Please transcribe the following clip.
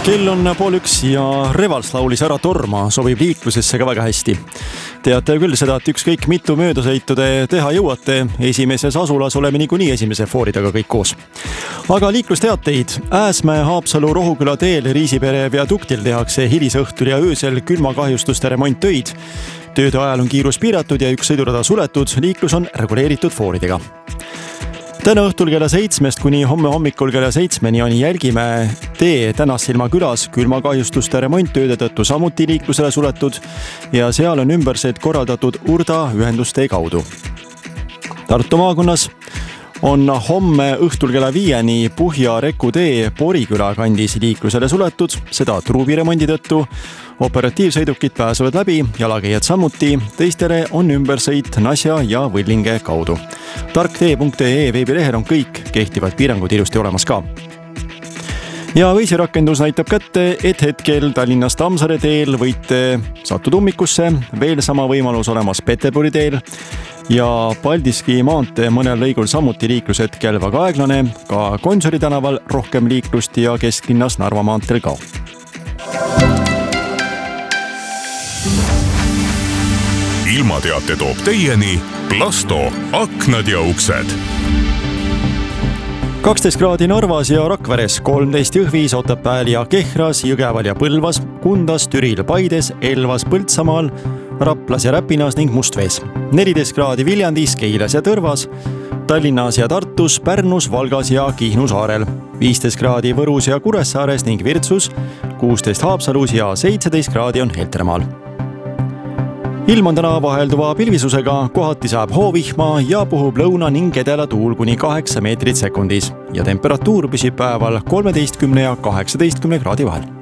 Kell on 12:30 ja Revals laulis Ära torma sobib liiklusesse ka väga hästi. Teate küll seda, et ükskõik mitu möödasõitu te teha jõuate, esimeses asulas oleme niikuinii esimese fooridaga kõik koos. Aga liiklusteateid. Ääsmäe Haapsalu Rohuküla teel Riisipere viaduktil tehakse hilisõhtul ja öösel külmakahjustuste remonttöid. Tööde ajal on kiirus piiratud ja üks sõidurada suletud, liiklus on reguleeritud fooridega. Täna õhtul kella 7 kuni homme hommikul kella 7 on Jälgimäe tee Tänassilma külas külmakahjustuste remonttööde tõttu samuti liiklusele suletud ja seal on ümbersed korraldatud Urda ühendustee kaudu. Tartu maakonnas on homme õhtul kella 5 Puhja-Reku tee Poriküla kandis liiklusele suletud, seda truubiremondi tõttu. Operatiivsõidukid pääsevad läbi, jalakäijad samuti, teistele on ümbersõit Nasja ja Võllinge kaudu. Tarktee.ee veebilehel on kõik kehtivad piirangud ilusti olemas ka. Ja Võisirakendus näitab kätte, et hetkel Tallinnast Tammsaare teel võite sattuda ummikusse, veel sama võimalus olemas Peterburi teel ja Paldiski maantee mõnel lõigul samuti liiklus hetkel väga aeglane, ka Gonsiori tänaval rohkem liiklust ja kesklinnas Narva maanteel ka. Ilmateate toob teieni Plasto aknad ja uksed. 12 kraadi Narvas ja Rakveres, 13 Jõhvis, Otepääl ja Kehras, Jõgeval ja Põlvas, Kundas, Türil, Paides, Elvas, Põltsamaal, Raplas ja Räpinas ning Mustvees. 14 kraadi Viljandis, Keilas ja Tõrvas, Tallinnas ja Tartus, Pärnus, Valgas ja Kihnu saarel. 15 kraadi Võrus ja Kuressaares ning Virtsus, 16 Haapsalus ja 17 kraadi on Heltermaal. Ilm on täna vahelduva pilvisusega, kohati saab hoovihma ja puhub lõuna ning edela tuul kuni 8 meetrit sekundis ja temperatuur püsib päeval 13 ja 18 kraadi vahel.